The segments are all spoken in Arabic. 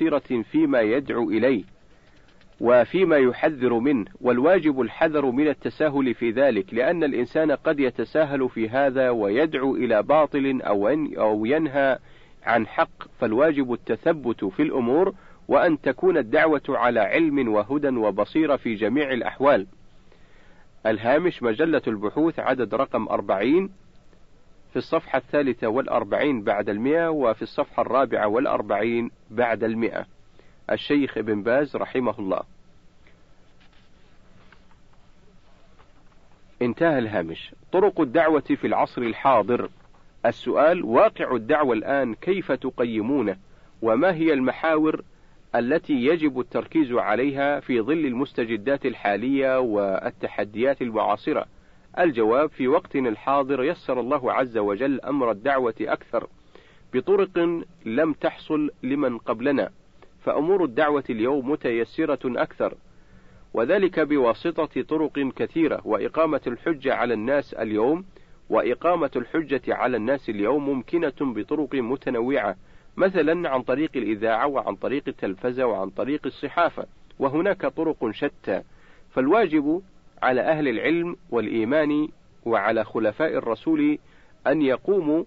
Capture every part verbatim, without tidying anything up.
بصيرة فيما يدعو إليه وفيما يحذر منه، والواجب الحذر من التساهل في ذلك، لأن الإنسان قد يتساهل في هذا ويدعو إلى باطل أو ينهى عن حق، فالواجب التثبت في الأمور، وأن تكون الدعوة على علم وهدى وبصيرة في جميع الأحوال. الهامش مجلة البحوث عدد رقم أربعين في الصفحة الثالثة والأربعين بعد المئة، وفي الصفحة الرابعة والأربعين بعد المئة. الشيخ ابن باز رحمه الله. انتهى الهامش. طرق الدعوة في العصر الحاضر. السؤال: واقع الدعوة الآن كيف تقيمونه؟ وما هي المحاور التي يجب التركيز عليها في ظل المستجدات الحالية والتحديات المعاصرة؟ الجواب: في وقتنا الحاضر يسر الله عز وجل أمر الدعوة أكثر بطرق لم تحصل لمن قبلنا، فأمور الدعوة اليوم متيسرة أكثر، وذلك بواسطة طرق كثيرة. وإقامة الحجة على الناس اليوم وإقامة الحجة على الناس اليوم ممكنة بطرق متنوعة، مثلا عن طريق الإذاعة وعن طريق التلفزة وعن طريق الصحافة، وهناك طرق شتى. فالواجب على أهل العلم والإيمان وعلى خلفاء الرسول أن يقوموا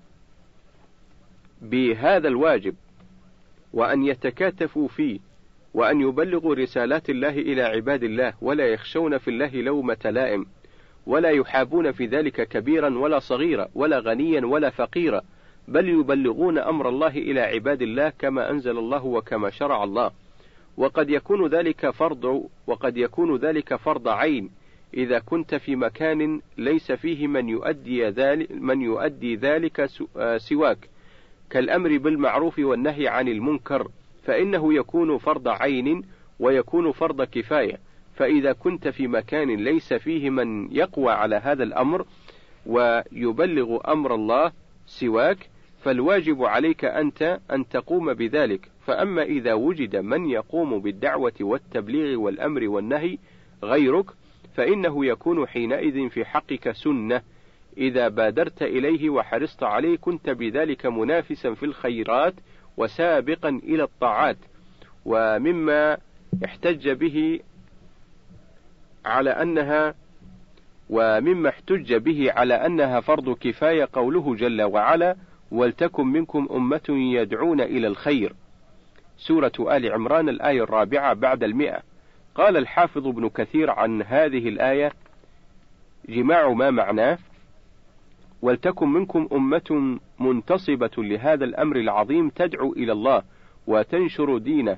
بهذا الواجب، وأن يتكاتفوا فيه، وأن يبلغوا رسالات الله إلى عباد الله، ولا يخشون في الله لومة لائم، ولا يحابون في ذلك كبيرا ولا صغيرا ولا غنيا ولا فقيرا، بل يبلغون أمر الله إلى عباد الله كما أنزل الله وكما شرع الله. وقد يكون ذلك فرض وقد يكون ذلك فرض عين إذا كنت في مكان ليس فيه من يؤدي ذلك من يؤدي ذلك سواك، كالأمر بالمعروف والنهي عن المنكر، فإنه يكون فرض عين ويكون فرض كفاية. فإذا كنت في مكان ليس فيه من يقوى على هذا الأمر ويبلغ أمر الله سواك، فالواجب عليك أنت أن تقوم بذلك. فأما إذا وجد من يقوم بالدعوة والتبليغ والأمر والنهي غيرك، فإنه يكون حينئذ في حقك سنة، إذا بادرت إليه وحرصت عليه كنت بذلك منافسا في الخيرات وسابقا إلى الطاعات. ومما احتج به على أنها ومما احتج به على أنها فرض كفاية قوله جل وعلا: ولتكن منكم أمة يدعون إلى الخير، سورة آل عمران الآية الرابعة بعد المئة. قال الحافظ ابن كثير عن هذه الآية: جماع ما معناه: ولتكن منكم أمة منتصبة لهذا الأمر العظيم تدعو إلى الله وتنشر دينه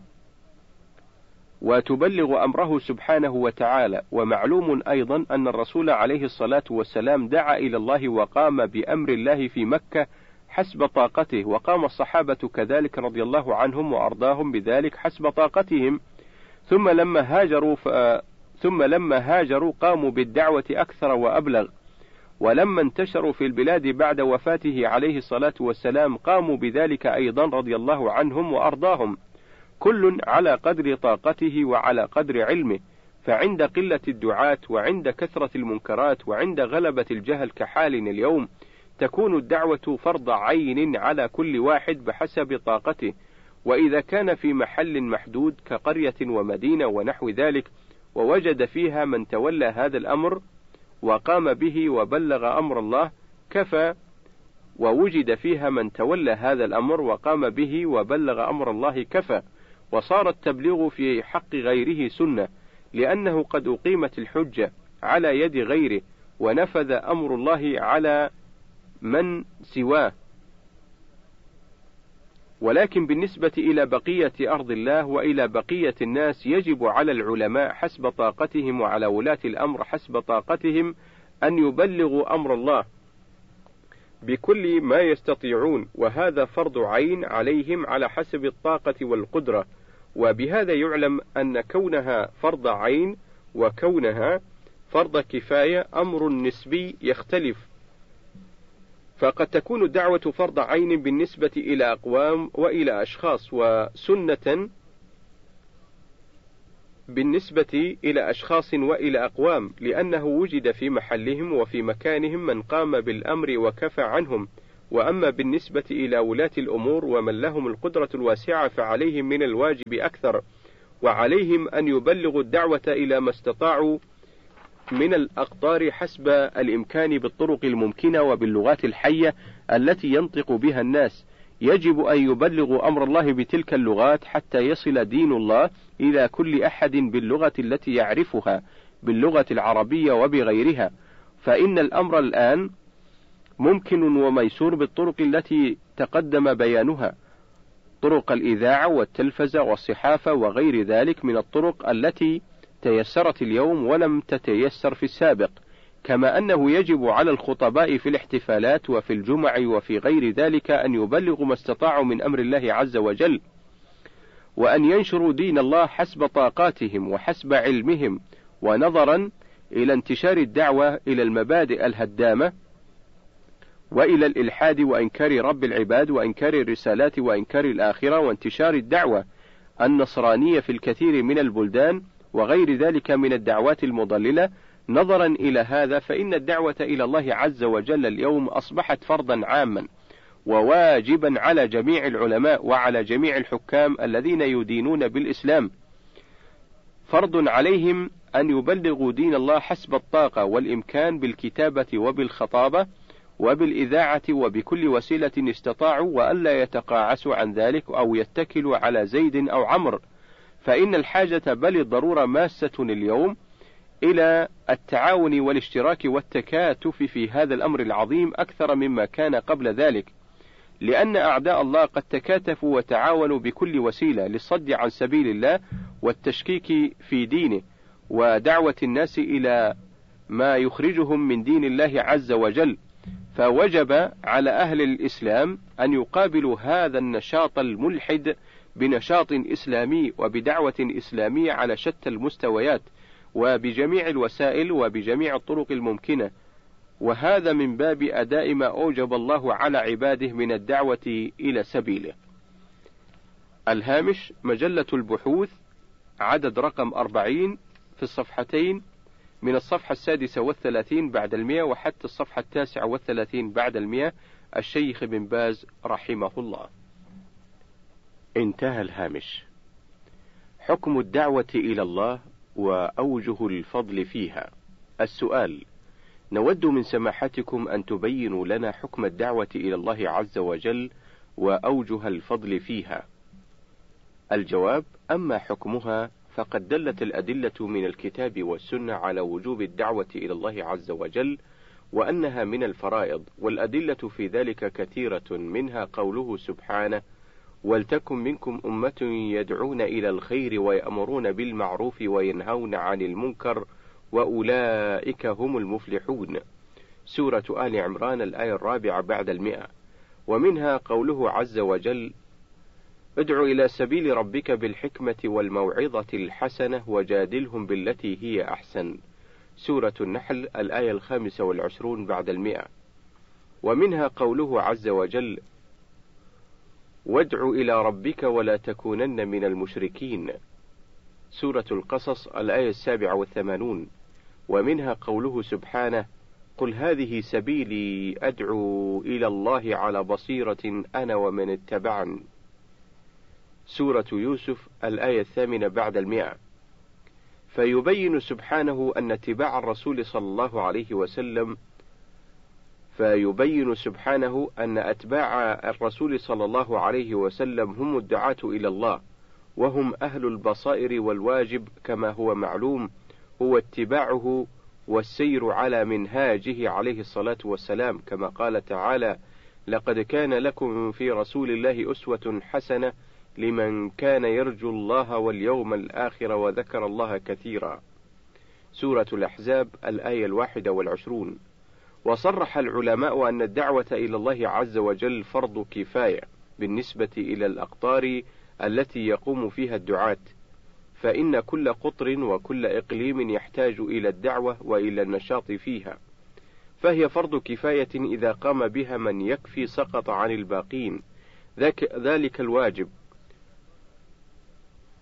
وتبلغ أمره سبحانه وتعالى. ومعلوم أيضا أن الرسول عليه الصلاة والسلام دعا إلى الله وقام بأمر الله في مكة حسب طاقته، وقام الصحابة كذلك رضي الله عنهم وأرضاهم بذلك حسب طاقتهم، ثم لما هاجروا ف... ثم لما هاجروا قاموا بالدعوة أكثر وأبلغ، ولما انتشروا في البلاد بعد وفاته عليه الصلاة والسلام قاموا بذلك أيضا رضي الله عنهم وأرضاهم، كل على قدر طاقته وعلى قدر علمه. فعند قلة الدعاة وعند كثرة المنكرات وعند غلبة الجهل كحالنا اليوم تكون الدعوة فرض عين على كل واحد بحسب طاقته. وإذا كان في محل محدود كقرية ومدينة ونحو ذلك ووجد فيها من تولى هذا الأمر وقام به وبلغ أمر الله كفى، ووجد فيها من تولى هذا الأمر وقام به وبلغ أمر الله كفى. وصار التبليغ في حق غيره سنة، لأنه قد أقيمت الحجة على يد غيره ونفذ أمر الله على من سواه. ولكن بالنسبة إلى بقية أرض الله وإلى بقية الناس يجب على العلماء حسب طاقتهم وعلى ولاة الأمر حسب طاقتهم أن يبلغوا أمر الله بكل ما يستطيعون، وهذا فرض عين عليهم على حسب الطاقة والقدرة. وبهذا يعلم أن كونها فرض عين وكونها فرض كفاية أمر نسبي يختلف، فقد تكون الدعوة فرض عين بالنسبة إلى أقوام وإلى أشخاص، وسنة بالنسبة إلى أشخاص وإلى أقوام، لأنه وجد في محلهم وفي مكانهم من قام بالأمر وكفى عنهم، وأما بالنسبة إلى ولاة الأمور ومن لهم القدرة الواسعة فعليهم من الواجب أكثر، وعليهم أن يبلغوا الدعوة إلى ما استطاعوا من الأقطار حسب الإمكان بالطرق الممكنة وباللغات الحية التي ينطق بها الناس. يجب أن يبلغوا أمر الله بتلك اللغات حتى يصل دين الله إلى كل أحد باللغة التي يعرفها، باللغة العربية وبغيرها، فإن الأمر الآن ممكن وميسور بالطرق التي تقدم بيانها، طرق الإذاعة والتلفزة والصحافة وغير ذلك من الطرق التي تيسرت اليوم ولم تتيسر في السابق، كما أنه يجب على الخطباء في الاحتفالات وفي الجمع وفي غير ذلك أن يبلغوا ما استطاعوا من أمر الله عز وجل، وأن ينشروا دين الله حسب طاقاتهم وحسب علمهم، ونظرا إلى انتشار الدعوة إلى المبادئ الهدامة وإلى الإلحاد وإنكار رب العباد وإنكار الرسالات وإنكار الآخرة، وانتشار الدعوة النصرانية في الكثير من البلدان وغير ذلك من الدعوات المضللة. نظرا إلى هذا فإن الدعوة إلى الله عز وجل اليوم أصبحت فرضا عاما وواجبا على جميع العلماء وعلى جميع الحكام الذين يدينون بالإسلام، فرض عليهم أن يبلغوا دين الله حسب الطاقة والإمكان بالكتابة وبالخطابة وبالإذاعة وبكل وسيلة استطاعوا، وألا يتقاعسوا عن ذلك أو يتكلوا على زيد أو عمرو، فإن الحاجة بل الضرورة ماسة اليوم إلى التعاون والاشتراك والتكاتف في هذا الأمر العظيم أكثر مما كان قبل ذلك، لأن أعداء الله قد تكاتفوا وتعاونوا بكل وسيلة للصد عن سبيل الله والتشكيك في دينه ودعوة الناس إلى ما يخرجهم من دين الله عز وجل. فوجب على أهل الإسلام أن يقابلوا هذا النشاط الملحد بنشاط إسلامي وبدعوة إسلامية على شتى المستويات وبجميع الوسائل وبجميع الطرق الممكنة، وهذا من باب أداء ما أوجب الله على عباده من الدعوة إلى سبيله. الهامش: مجلة البحوث، عدد رقم أربعين، في الصفحتين من الصفحة السادسة والثلاثين بعد المئة وحتى الصفحة التاسعة والثلاثين بعد المئة، الشيخ بن باز رحمه الله. انتهى الهامش. حكم الدعوة إلى الله وأوجه الفضل فيها. السؤال: نود من سماحتكم أن تبينوا لنا حكم الدعوة إلى الله عز وجل وأوجه الفضل فيها. الجواب: أما حكمها فقد دلت الأدلة من الكتاب والسنة على وجوب الدعوة إلى الله عز وجل وأنها من الفرائض، والأدلة في ذلك كثيرة، منها قوله سبحانه: ولتكن منكم أمة يدعون إلى الخير ويأمرون بالمعروف وينهون عن المنكر وأولئك هم المفلحون، سورة آل عمران الآية الرابعة بعد المئة. ومنها قوله عز وجل: ادع إلى سبيل ربك بالحكمة والموعظة الحسنة وجادلهم بالتي هي أحسن، سورة النحل الآية الخامسة والعشرون بعد المئة. ومنها قوله عز وجل: وادع إلى ربك ولا تكونن من المشركين، سورة القصص الآية السابعة والثمانون. ومنها قوله سبحانه: قل هذه سبيلي أدعو إلى الله على بصيرة أنا ومن اتبعني، سورة يوسف الآية الثامنة بعد المئة. فيبين سبحانه أن اتباع الرسول صلى الله عليه وسلم فيبين سبحانه أن أتباع الرسول صلى الله عليه وسلم هم الدعاة إلى الله، وهم أهل البصائر، والواجب كما هو معلوم هو اتباعه والسير على منهاجه عليه الصلاة والسلام، كما قال تعالى: لقد كان لكم في رسول الله أسوة حسنة لمن كان يرجو الله واليوم الآخر وذكر الله كثيرا، سورة الأحزاب الآية الواحدة والعشرون. وصرح العلماء أن الدعوة إلى الله عز وجل فرض كفاية بالنسبة إلى الأقطار التي يقوم فيها الدعاة، فإن كل قطر وكل إقليم يحتاج إلى الدعوة وإلى النشاط فيها، فهي فرض كفاية إذا قام بها من يكفي سقط عن الباقين، ذلك الواجب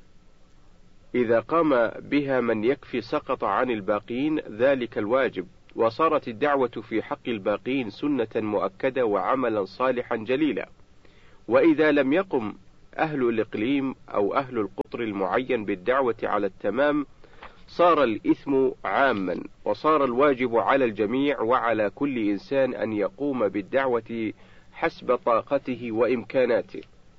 إذا قام بها من يكفي سقط عن الباقين ذلك الواجب، وصارت الدعوة في حق الباقين سنة مؤكدة وعملا صالحا جليلا. وإذا لم يقم أهل الإقليم أو أهل القطر المعين بالدعوة على التمام صار الإثم عاما، وصار الواجب على الجميع وعلى كل إنسان أن يقوم بالدعوة حسب طاقته وإمكاناته.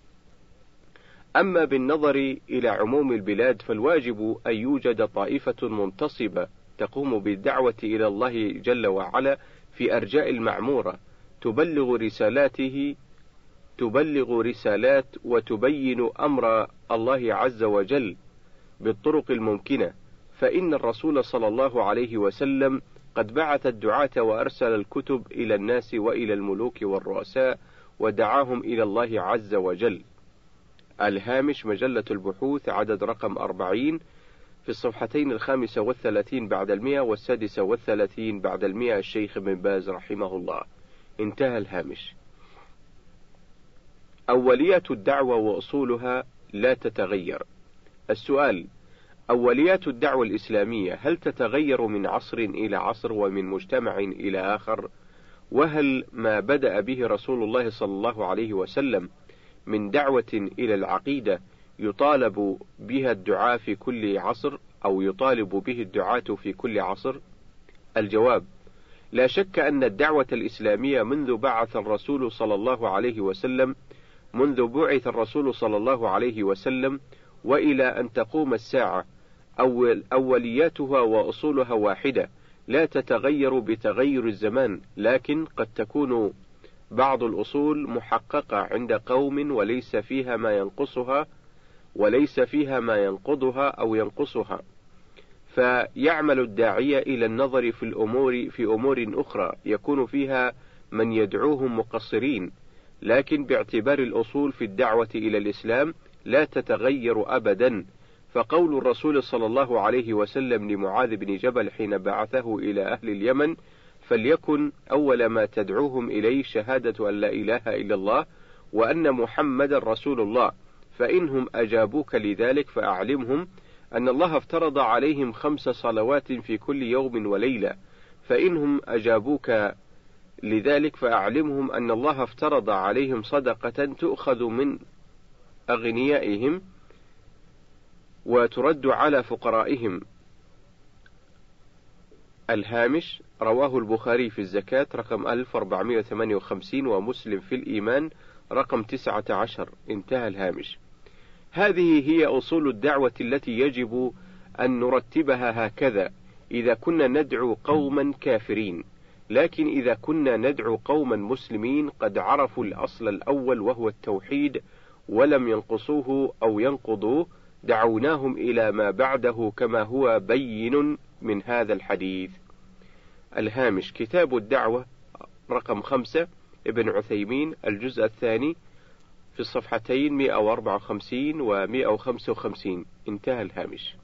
أما بالنظر إلى عموم البلاد فالواجب أن يوجد طائفة منتصبة تقوم بالدعوة إلى الله جل وعلا في أرجاء المعمورة، تبلغ رسالاته تبلغ رسالات وتبين أمر الله عز وجل بالطرق الممكنة، فإن الرسول صلى الله عليه وسلم قد بعث الدعاة وأرسل الكتب إلى الناس وإلى الملوك والرؤساء ودعاهم إلى الله عز وجل. الهامش، مجلة البحوث، عدد رقم أربعين، في الصفحتين الخامسة والثلاثين بعد المئة والسادسة والثلاثين بعد المئة، الشيخ ابن باز رحمه الله. انتهى الهامش. أوليات الدعوة وأصولها لا تتغير. السؤال: أوليات الدعوة الإسلامية هل تتغير من عصر إلى عصر ومن مجتمع إلى آخر؟ وهل ما بدأ به رسول الله صلى الله عليه وسلم من دعوة إلى العقيدة يطالب بها الدعاة في كل عصر أو يطالب به الدعاة في كل عصر؟ الجواب: لا شك أن الدعوة الإسلامية منذ بعث الرسول صلى الله عليه وسلم منذ بعث الرسول صلى الله عليه وسلم وإلى أن تقوم الساعة أول أولياتها وأصولها واحدة، لا تتغير بتغير الزمان، لكن قد تكون بعض الأصول محققة عند قوم وليس فيها ما ينقصها وليس فيها ما ينقضها أو ينقصها، فيعمل الداعية إلى النظر في الأمور في أمور أخرى يكون فيها من يدعوهم مقصرين، لكن باعتبار الأصول في الدعوة إلى الإسلام لا تتغير أبدا. فقول الرسول صلى الله عليه وسلم لمعاذ بن جبل حين بعثه إلى أهل اليمن: فليكن أول ما تدعوهم إليه شهادة أن لا إله إلا الله وأن محمد رسول الله، فإنهم أجابوك لذلك فأعلمهم أن الله افترض عليهم خمس صلوات في كل يوم وليلة، فإنهم أجابوك لذلك فأعلمهم أن الله افترض عليهم صدقة تؤخذ من أغنيائهم وترد على فقرائهم. الهامش، رواه البخاري في الزكاة رقم ألف وأربعمئة وثمانية وخمسين ومسلم في الإيمان رقم تسعة عشر. انتهى الهامش. هذه هي أصول الدعوة التي يجب أن نرتبها هكذا إذا كنا ندعو قوما كافرين، لكن إذا كنا ندعو قوما مسلمين قد عرفوا الأصل الأول وهو التوحيد ولم ينقصوه أو ينقضوه دعوناهم إلى ما بعده كما هو بين من هذا الحديث. الهامش، كتاب الدعوة رقم خمسة، ابن عثيمين، الجزء الثاني، في الصفحتين مئة وأربعة وخمسين ومئة وخمسة وخمسين. انتهى الهامش.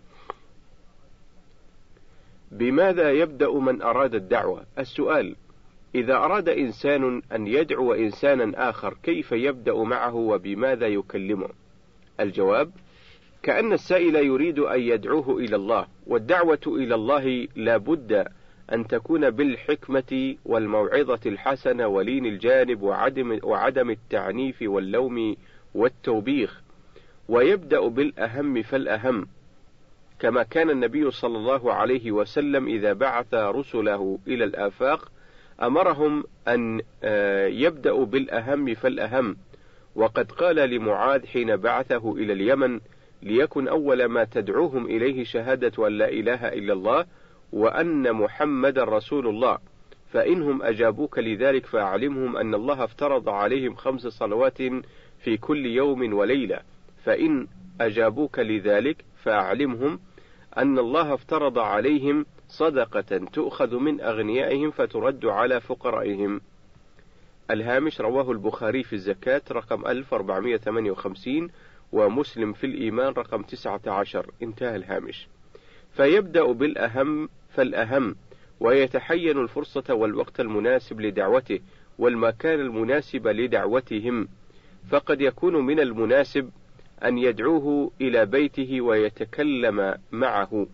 بماذا يبدأ من أراد الدعوة؟ السؤال: إذا أراد إنسان أن يدعو إنسانا آخر كيف يبدأ معه وبماذا يكلمه؟ الجواب: كأن السائل يريد أن يدعوه إلى الله، والدعوة إلى الله لا بد أن تكون بالحكمة والموعظة الحسنة ولين الجانب وعدم, وعدم التعنيف واللوم والتوبيخ، ويبدأ بالأهم فالأهم، كما كان النبي صلى الله عليه وسلم إذا بعث رسله إلى الآفاق أمرهم أن يبدأوا بالأهم فالأهم، وقد قال لمعاذ حين بعثه إلى اليمن: ليكن أول ما تدعوهم إليه شهادة أن لا إله إلا الله وأن محمد رسول الله، فإنهم أجابوك لذلك فأعلمهم أن الله افترض عليهم خمس صلوات في كل يوم وليلة، فإن أجابوك لذلك فأعلمهم أن الله افترض عليهم صدقة تؤخذ من أغنيائهم فترد على فقرائهم. الهامش، رواه البخاري في الزكاة رقم ألف وأربعمئة وثمانية وخمسين ومسلم في الإيمان رقم تسعة عشر. انتهى الهامش. فيبدأ بالأهم فالأهم، ويتحين الفرصة والوقت المناسب لدعوته والمكان المناسب لدعوتهم، فقد يكون من المناسب أن يدعوه إلى بيته ويتكلم معه،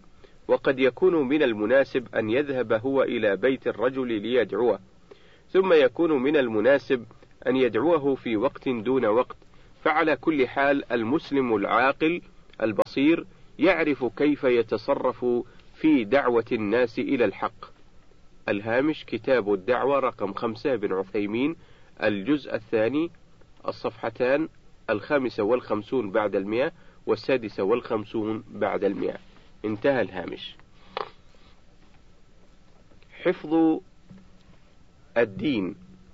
وقد يكون من المناسب أن يذهب هو إلى بيت الرجل ليدعوه، ثم يكون من المناسب أن يدعوه في وقت دون وقت. فعلى كل حال المسلم العاقل البصير يعرف كيف يتصرف في دعوة الناس إلى الحق. الهامش كتاب الدعوة رقم خمسة بن عثيمين، الجزء الثاني، الصفحتان الخامسة والخمسون بعد المئة والسادسة والخمسون بعد المئة. انتهى الهامش. حفظ الدين.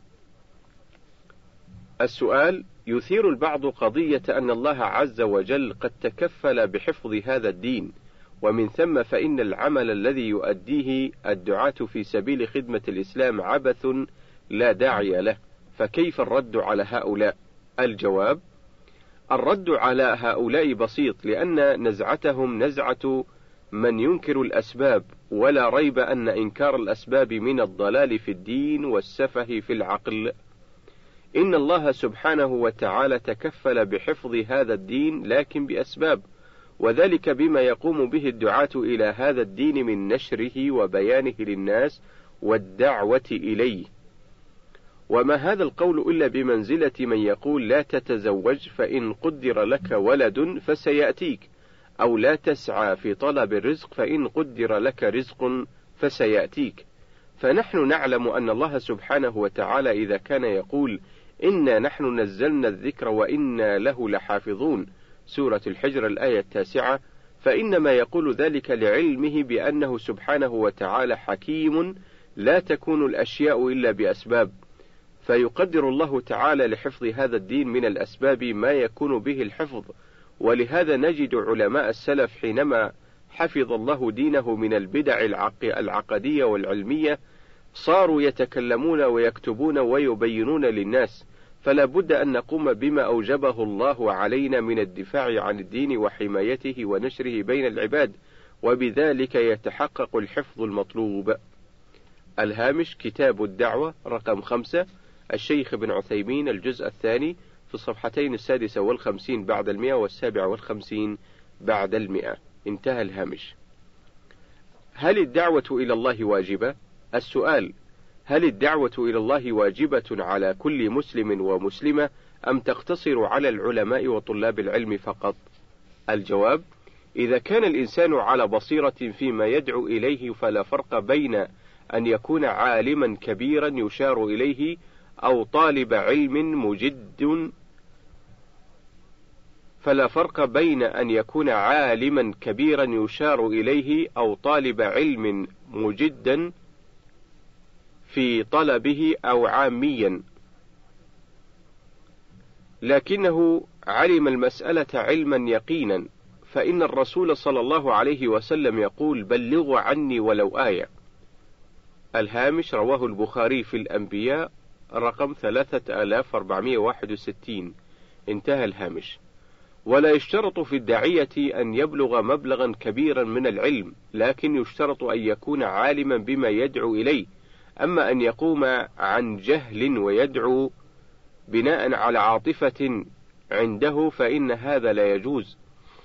السؤال: يثير البعض قضية أن الله عز وجل قد تكفل بحفظ هذا الدين، ومن ثم فإن العمل الذي يؤديه الدعاة في سبيل خدمة الإسلام عبث لا داعي له، فكيف الرد على هؤلاء؟ الجواب: الرد على هؤلاء بسيط، لأن نزعتهم نزعة من ينكر الأسباب، ولا ريب أن إنكار الأسباب من الضلال في الدين والسفه في العقل. إن الله سبحانه وتعالى تكفل بحفظ هذا الدين لكن بأسباب، وذلك بما يقوم به الدعاة إلى هذا الدين من نشره وبيانه للناس والدعوة إليه. وما هذا القول إلا بمنزلة من يقول: لا تتزوج فإن قدر لك ولد فسيأتيك، أو لا تسعى في طلب الرزق فإن قدر لك رزق فسيأتيك. فنحن نعلم أن الله سبحانه وتعالى إذا كان يقول: إنا نحن نزلنا الذكر وإنا له لحافظون، سورة الحجر الآية التاسعة، فإنما يقول ذلك لعلمه بأنه سبحانه وتعالى حكيم لا تكون الأشياء إلا بأسباب، فيقدر الله تعالى لحفظ هذا الدين من الأسباب ما يكون به الحفظ. ولهذا نجد علماء السلف حينما حفظ الله دينه من البدع العقدية والعلمية صاروا يتكلمون ويكتبون ويبينون للناس. فلا بد أن نقوم بما أوجبه الله علينا من الدفاع عن الدين وحمايته ونشره بين العباد، وبذلك يتحقق الحفظ المطلوب. الهامش كتاب الدعوة رقم خمسة، الشيخ بن عثيمين، الجزء الثاني، في الصفحتين السادسة والخمسين بعد المئة والسابعة والخمسين بعد المئة. انتهى الهامش. هل الدعوة إلى الله واجبة؟ السؤال: هل الدعوة إلى الله واجبة على كل مسلم ومسلمة، أم تقتصر على العلماء وطلاب العلم فقط؟ الجواب: إذا كان الإنسان على بصيرة فيما يدعو إليه فلا فرق بين أن يكون عالما كبيرا يشار إليه أو طالب علم مجد فلا فرق بين أن يكون عالما كبيرا يشار إليه أو طالب علم مجدا في طلبه أو عاميا، لكنه علم المسألة علما يقينا، فإن الرسول صلى الله عليه وسلم يقول: بلغوا عني ولو آية. الهامش رواه البخاري في الأنبياء رقم ثلاثة آلاف وأربعمائة وواحد وستين. انتهى الهامش. ولا يشترط في الداعية أن يبلغ مبلغا كبيرا من العلم، لكن يشترط أن يكون عالما بما يدعو إليه. أما أن يقوم عن جهل ويدعو بناء على عاطفة عنده فإن هذا لا يجوز.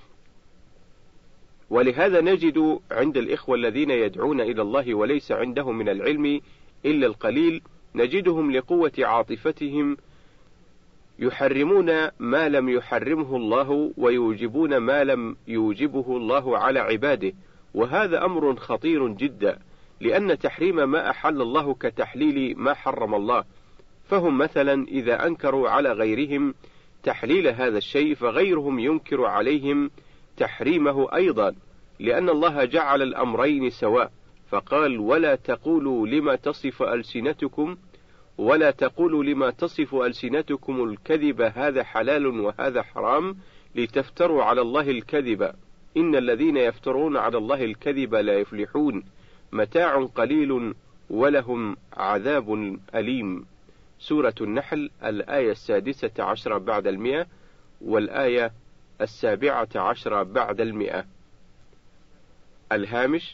ولهذا نجد عند الإخوة الذين يدعون إلى الله وليس عندهم من العلم إلا القليل، نجدهم لقوة عاطفتهم يحرمون ما لم يحرمه الله ويوجبون ما لم يوجبه الله على عباده، وهذا أمر خطير جدا، لأن تحريم ما أحل الله كتحليل ما حرم الله. فهم مثلا إذا أنكروا على غيرهم تحليل هذا الشيء فغيرهم ينكر عليهم تحريمه أيضا، لأن الله جعل الأمرين سواء، فقال: ولا تقولوا لما تصف ألسنتكم ولا تقولوا لما تصف ألسنتكم الكذب هذا حلال وهذا حرام لتفتروا على الله الكذب، إن الذين يفترون على الله الكذب لا يفلحون، متاع قليل ولهم عذاب أليم. سورة النحل الآية السادسة عشرة بعد المئة والآية السابعة عشرة بعد المئة. الهامش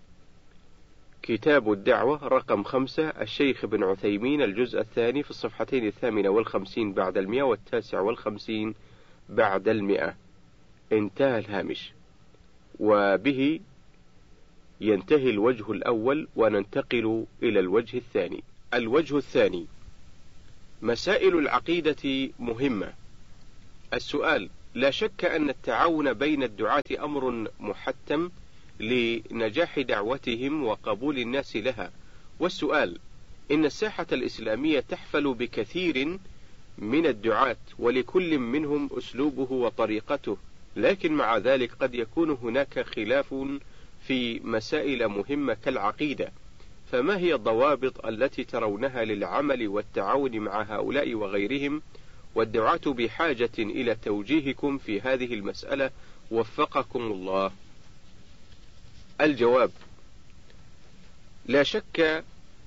كتاب الدعوة رقم خمسة، الشيخ بن عثيمين، الجزء الثاني، في الصفحتين الثامنة والخمسين بعد المئة والتاسع والخمسين بعد المئة. انتهى الهامش. وبه ينتهي الوجه الأول وننتقل إلى الوجه الثاني. الوجه الثاني: مسائل العقيدة مهمة. السؤال: لا شك أن التعاون بين الدعاة أمر محتم لنجاح دعوتهم وقبول الناس لها. والسؤال: إن الساحة الإسلامية تحفل بكثير من الدعاة، ولكل منهم أسلوبه وطريقته، لكن مع ذلك قد يكون هناك خلاف في مسائل مهمة كالعقيدة. فما هي الضوابط التي ترونها للعمل والتعاون مع هؤلاء وغيرهم؟ والدعاة بحاجة إلى توجيهكم في هذه المسألة، وفقكم الله. الجواب: لا شك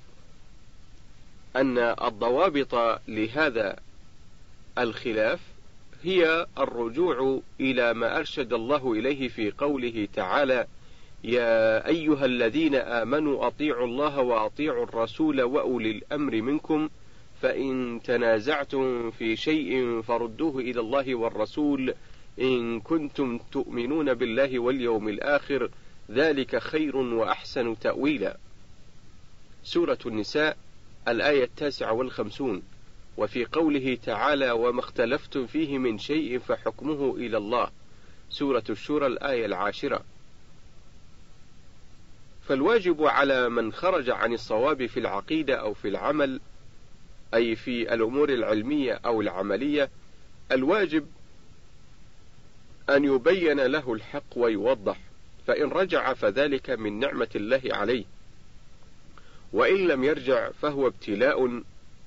أن الضوابط لهذا الخلاف هي الرجوع إلى ما أرشد الله إليه في قوله تعالى: يا أيها الذين آمنوا أطيعوا الله وأطيعوا الرسول وأولي الأمر منكم، فإن تنازعتم في شيء فردوه إلى الله والرسول إن كنتم تؤمنون بالله واليوم الآخر، ذلك خير وأحسن تأويلا. سورة النساء الآية التاسعة والخمسون. وفي قوله تعالى: وما اختلفتم فيه من شيء فحكمه إلى الله، سورة الشورى الآية العاشرة. فالواجب على من خرج عن الصواب في العقيدة أو في العمل، أي في الأمور العلمية أو العملية، الواجب أن يبين له الحق ويوضح، فإن رجع فذلك من نعمة الله عليه، وإن لم يرجع فهو ابتلاء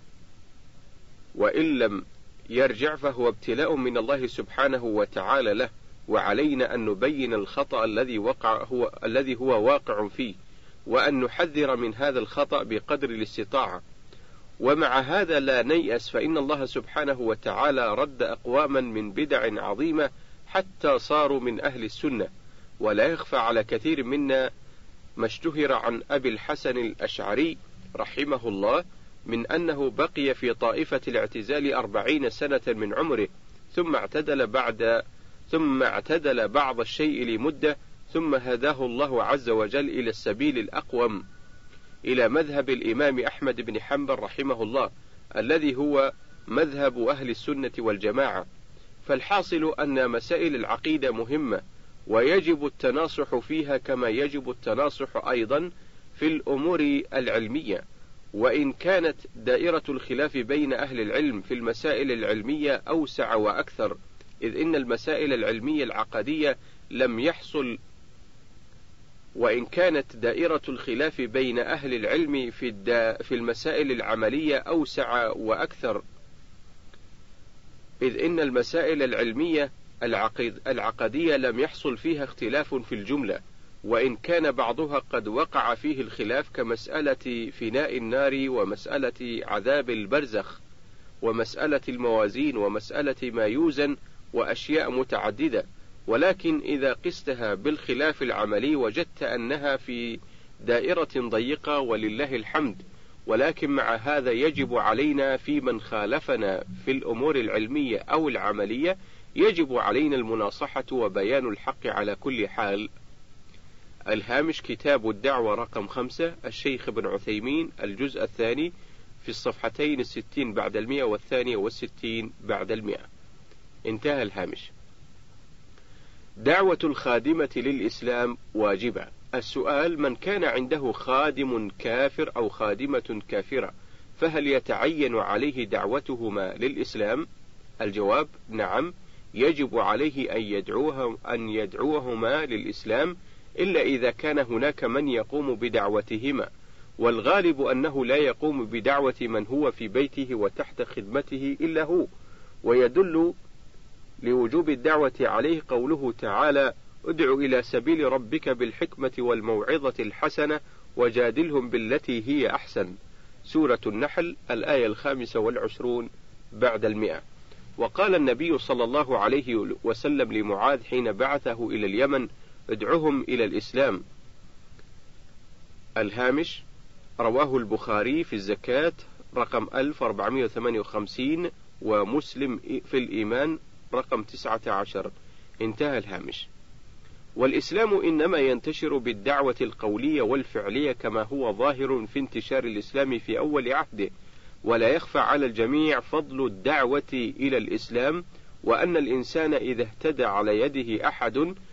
وإن لم يرجع فهو ابتلاء من الله سبحانه وتعالى له، وعلينا أن نبين الخطأ الذي وقع هو الذي هو واقع فيه، وأن نحذر من هذا الخطأ بقدر الاستطاعة. ومع هذا لا نيأس، فإن الله سبحانه وتعالى رد أقواما من بدع عظيمة حتى صاروا من أهل السنة. ولا يخفى على كثير منا ما اشتهر عن أبي الحسن الأشعري رحمه الله من أنه بقي في طائفة الاعتزال أربعين سنة من عمره، ثم اعتدل بعد ثم اعتدل بعض الشيء لمدة، ثم هداه الله عز وجل إلى السبيل الأقوم، إلى مذهب الإمام أحمد بن حنبل رحمه الله، الذي هو مذهب أهل السنة والجماعة. فالحاصل أن مسائل العقيدة مهمة، ويجب التناصح فيها كما يجب التناصح أيضا في الأمور العلمية. وإن كانت دائرة الخلاف بين أهل العلم في المسائل العلمية أوسع وأكثر، إذ إن المسائل العلمية العقدية لم يحصل وإن كانت دائرة الخلاف بين أهل العلم في, الدا في المسائل العملية أوسع وأكثر، إذ إن المسائل العلمية العقد العقدية لم يحصل فيها اختلاف في الجملة، وإن كان بعضها قد وقع فيه الخلاف كمسألة فناء النار، ومسألة عذاب البرزخ، ومسألة الموازين، ومسألة ما يوزن، وأشياء متعددة. ولكن إذا قستها بالخلاف العملي وجدت أنها في دائرة ضيقة ولله الحمد. ولكن مع هذا يجب علينا في من خالفنا في الأمور العلمية أو العملية، يجب علينا المناصحة وبيان الحق على كل حال. الهامش: كتاب الدعوة رقم خمسة، الشيخ ابن عثيمين، الجزء الثاني، في الصفحتين الستين بعد المئة والثانية والستين بعد المئة. انتهى الهامش. دعوة الخادمة للإسلام واجبة. السؤال: من كان عنده خادم كافر أو خادمة كافرة، فهل يتعين عليه دعوتهما للإسلام؟ الجواب: نعم، يجب عليه أن يدعوه أن يدعوهما للإسلام، إلا إذا كان هناك من يقوم بدعوتهما، والغالب أنه لا يقوم بدعوة من هو في بيته وتحت خدمته إلا هو. ويدل لوجوب الدعوة عليه قوله تعالى: ادع إلى سبيل ربك بالحكمة والموعظة الحسنة وجادلهم بالتي هي أحسن، سورة النحل الآية الخامسة والعشرون بعد المئة. وقال النبي صلى الله عليه وسلم لمعاذ حين بعثه إلى اليمن: ادعهم إلى الإسلام. الهامش: رواه البخاري في الزكاة رقم ألف وأربعمئة وثمانية وخمسين، ومسلم في الإيمان رقم تسعة عشر. انتهى الهامش. والإسلام إنما ينتشر بالدعوة القولية والفعلية كما هو ظاهر في انتشار الإسلام في أول عهده، ولا يخفى على الجميع فضل الدعوة إلى الإسلام، وأن الإنسان إذا اهتدى على يده أحد